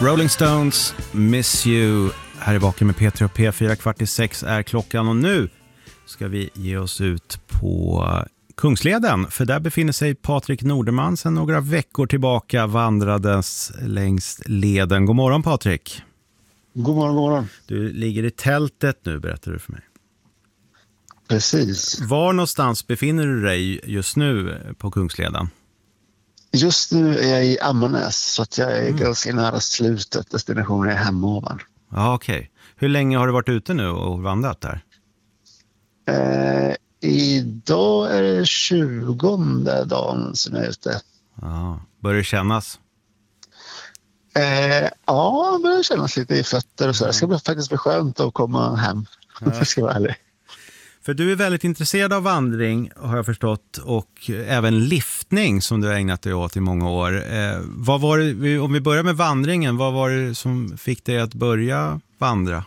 Rolling Stones, Miss You. Här är Vaken med Peter och P4, 5:45 är klockan och nu ska vi ge oss ut på Kungsleden. För där befinner sig Patrik Nordeman sedan några veckor tillbaka vandrades längs leden. God morgon Patrik. God morgon, god morgon. Du ligger i tältet nu, berättar du för mig. Precis. Var någonstans befinner du dig just nu på Kungsleden? Just nu är jag i Ammarnäs så att jag är ganska nära slutet. Destinationen är Hemavan. Ja, okej. Hur länge har du varit ute nu och vandrat där? Idag är det 20:e dagen som jag är ute. Ja, börjar det kännas? Ja, det börjar kännas lite i fötter och så. Det ska faktiskt bli skönt att komma hem. Jag ska vara ärlig. För du är väldigt intresserad av vandring, har jag förstått, och även liftning som du har ägnat dig åt i många år. Vad var det, om vi börjar med vandringen, vad var det som fick dig att börja vandra?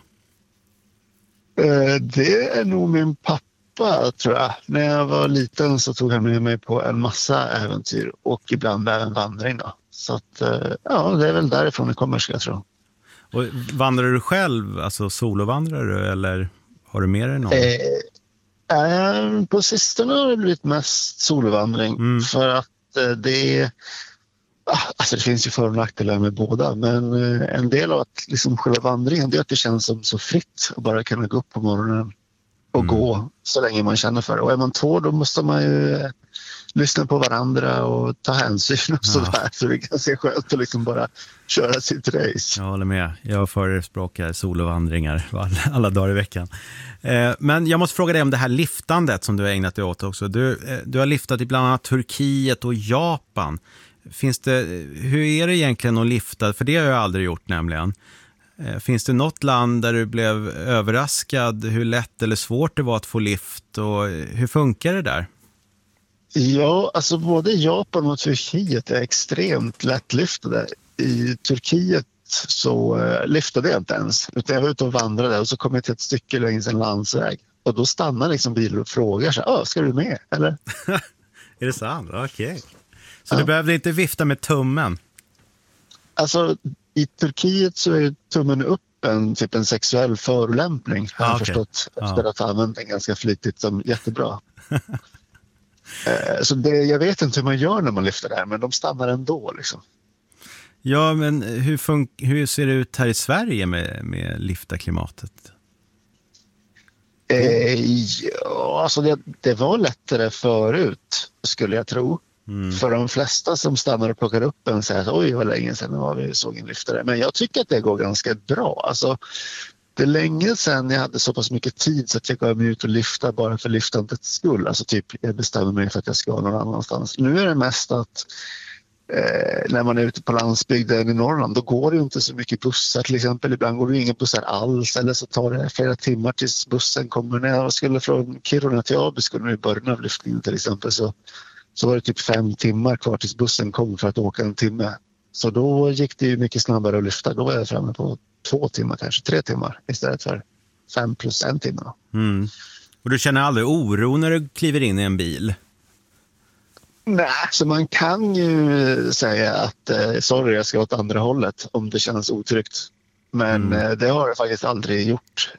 Det är nog min pappa, tror jag. När jag var liten så tog han med mig på en massa äventyr och ibland även vandring då. Så att, ja, det är väl därifrån det kommer, ska jag tro. Och vandrar du själv, alltså solovandrar du, eller har du med dig någon? På sistone har det blivit mest solovandring för att det finns ju för- och nackdelar med båda, men en del av att liksom själva vandringen, det är att det känns som så fritt att bara kunna gå upp på morgonen och gå så länge man känner för det. Och är man två, då måste man ju lyssna på varandra och ta hänsyn och sådär, så det är ganska skönt att liksom bara köra sitt race. Jag håller med, jag förespråkar solovandringar alla dagar i veckan. Men jag måste fråga dig om det här liftandet som du har ägnat dig åt också. Du har liftat i bland annat Turkiet och Japan. Hur är det egentligen att lifta? För det har jag aldrig gjort nämligen. Finns det något land där du blev överraskad hur lätt eller svårt det var att få lift, och hur funkar det där? Ja, alltså både Japan och Turkiet är extremt lättlyftade. I Turkiet så lyftade jag inte ens, utan jag var ute och vandrade och så kom jag till ett stycke längs en landsväg. Och då stannar liksom bilen och frågar så här, ska du med, eller? Är det sant? Okej. Så du behövde inte vifta med tummen? Alltså, i Turkiet så är tummen upp typ en sexuell förolämpning. Har jag förstått efter att ha använt den ganska flitigt som jättebra. Så jag vet inte hur man gör när man lyfter det här, men de stannar ändå liksom. Ja, men hur ser det ut här i Sverige med liftarklimatet? Ja, alltså det var lättare förut, skulle jag tro. För de flesta som stannar och plockar upp en säger att oj, vad länge sedan vi såg en lyftare. Men jag tycker att det går ganska bra. Alltså, det är länge sedan jag hade så pass mycket tid så att jag gav mig ut och lyfta bara för lyftandets skull. Alltså typ, jag bestämmer mig för att jag ska någon annanstans. Nu är det mest att när man är ute på landsbygden i Norrland, då går det ju inte så mycket bussar till exempel. Ibland går det inga bussar alls, eller så tar det flera timmar tills bussen kommer. När jag skulle från Kiruna till Abisko i början av lyftningen till exempel, så var det typ 5 timmar kvar tills bussen kom för att åka en timme. Så då gick det ju mycket snabbare att lyfta. Då var jag framme på 2 timmar, kanske 3 timmar istället för 5 plus 1 timme. Och du känner aldrig oro när du kliver in i en bil? Nej, så man kan ju säga att sorry, jag ska åt andra hållet om det känns otryggt. Men det har jag faktiskt aldrig gjort.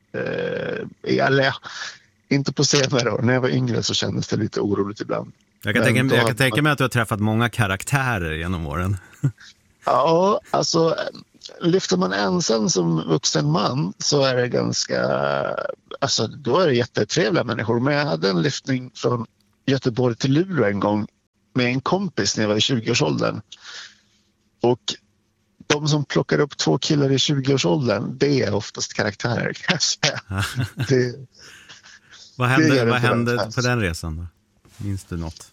Inte på senare år. När jag var yngre så kändes det lite oroligt ibland. Jag kan tänka mig att du har träffat många karaktärer genom åren. Ja, alltså lyfter man ensam som vuxen man så är det ganska, alltså då är det jättetrevliga människor. Men jag hade en lyftning från Göteborg till Luleå en gång med en kompis när jag var i 20-årsåldern. Och de som plockar upp 2 killar i 20-årsåldern, det är oftast karaktärer, kan jag säga. Vad hände på den resan då? Minns du något?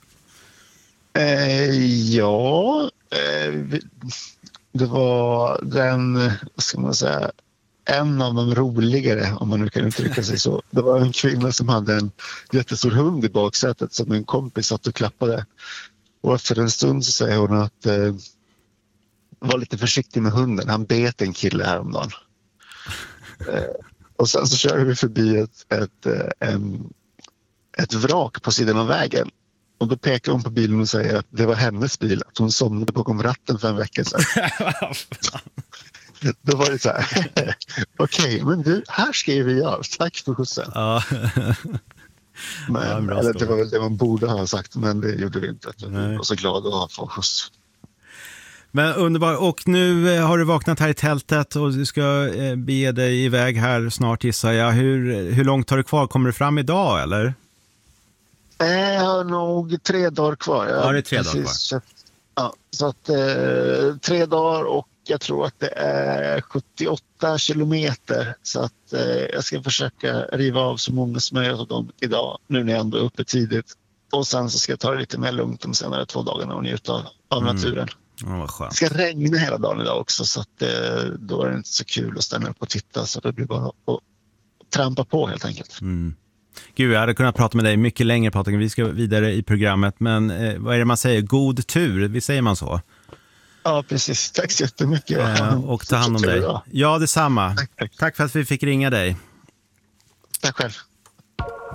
Det var vad ska man säga, en av de roligare, om man nu kan uttrycka sig så. Det var en kvinna som hade en jättestor hund i baksätet som en kompis satt och klappade. Och efter en stund så säger hon att var lite försiktig med hunden. Han bet en kille häromdagen. Och sen så kör vi förbi ett vrak på sidan av vägen. Och då pekar hon på bilen och säger att det var hennes bil. Att hon somnade bakom ratten för en vecka sedan. Då var det så här, okej, men du, här skriver jag, tack för skjutsen. Ja. Men, ja, eller det var väl det man borde ha sagt, men det gjorde vi inte. Jag var så glad att få skjuts. Men underbar. Och nu har du vaknat här i tältet och du ska bege dig iväg här snart, gissar jag. Hur långt har du kvar? Kommer du fram idag, eller? Jag har nog 3 dagar kvar. Ja, det är 3 dagar kvar. Ja, så att 3 dagar och jag tror att det är 78 kilometer. Så att jag ska försöka riva av så många som möjligt av dem idag, nu när jag ändå är uppe tidigt. Och sen så ska jag ta det lite mer lugnt de senare 2 dagarna och njuta av naturen. Ja, vad skönt. Det ska regna hela dagen idag också, så att då är det inte så kul att stanna upp och titta. Så det blir bara att trampa på helt enkelt. Gud, jag hade kunnat prata med dig mycket längre, Patrik. Vi ska vidare i programmet. Men vad är det man säger? God tur, visst säger man så? Ja, precis. Tack så jättemycket. Och ta hand om dig. Ja, detsamma. Tack för att vi fick ringa dig. Tack själv.